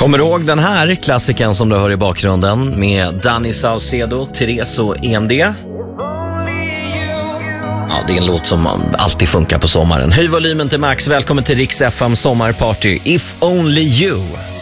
Kommer du ihåg den här klassiken som du hör i bakgrunden med Danny Saucedo, Therese och EMD? Ja, det är en låt som alltid funkar på sommaren. Höj volymen till max. Välkommen till Rix FM sommarparty. If Only You.